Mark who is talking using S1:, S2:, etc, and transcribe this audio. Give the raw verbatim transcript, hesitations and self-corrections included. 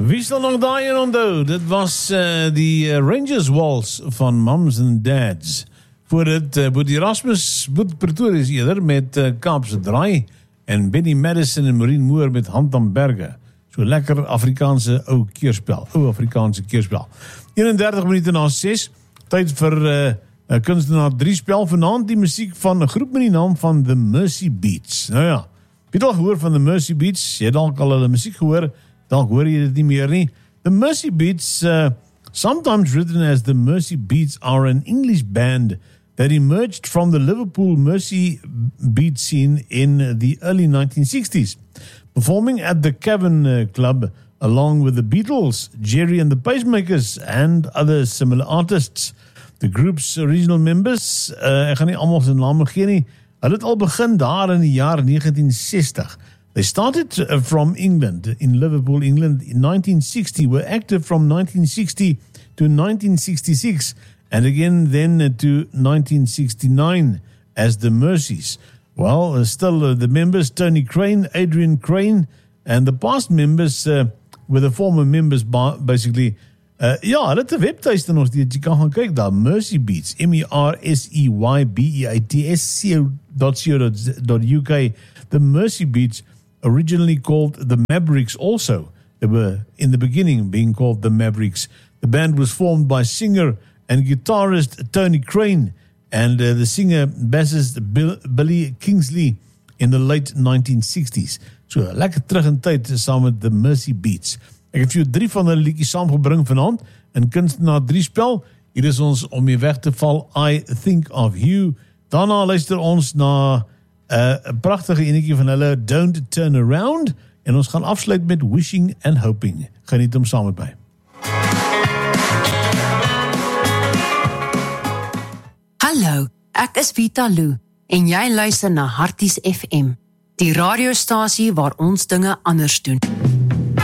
S1: Wie sal nog daai een onthou? Dit was uh, die uh, Rangers Waltz van Mums and Dads. Voor dit uh, Boet Erasmus, Boet Pretorius eerder met uh, Kaapse Draai en Benny Madison en Maureen Moore met Hand aan Berge. So lekker Afrikaanse ou keerspel, ou Afrikaanse keerspel. eenendertig minute na ses, tyd vir uh, uh, kunstenaar drie spel vanaand die musiek van 'n groep met die naam van The Mercy Beats. Nou ja, het al gehoor van The Mercy Beats? Jy het dalk al hulle musiek gehoor, dalk hoor jy dit nie meer nie. The Mercy Beats, uh, sometimes written as The Mercy Beats, are an English band that emerged from the Liverpool Mercy Beat scene in the early nineteen sixties, performing at the Cavern uh, Club along with the Beatles, Jerry and the Pacemakers, and other similar artists. The group's original members, uh, ek gaan nie almal se name gee nie, hulle het al begin daar in die jaar nineteen sixty. They started uh, from England, in Liverpool, England, in nineteen sixty, were active from nineteen sixty to nineteen sixty-six, and again then uh, to nineteen sixty-nine as the Mercies. Well, uh, still uh, the members, Tony Crane, Adrian Crane, and the past members uh, were the former members, basically. Uh, ja, hulle het 'n webtuiste nog steeds, jy kan gaan kyk daar, Mercy Beats, M E R S E Y B E A T S dot co dot U K. The Mercy Beats, originally called the Mavericks also. They were, in the beginning, being called the Mavericks. The band was formed by singer and guitarist Tony Crane and uh, the singer bassist Bill, Billy Kingsley in the late nineteen sixties. So, lekker terug in tyd saam met The Mercy Beats. Ek het vir jou drie van hulle liedjies saamgebring vanaand in kunstenaar drie spel. Hier is ons om jy weg te val, I Think of You. Daarna luister ons na 'n uh, pragtige enetjie van hulle, Don't Turn Around, en ons gaan afsluit met Wishing and Hoping. Geniet hom saam met my.
S2: Hallo, ek is Vita Lou en jy luister na Harties F M, die radiostasie waar ons dinge anders doen.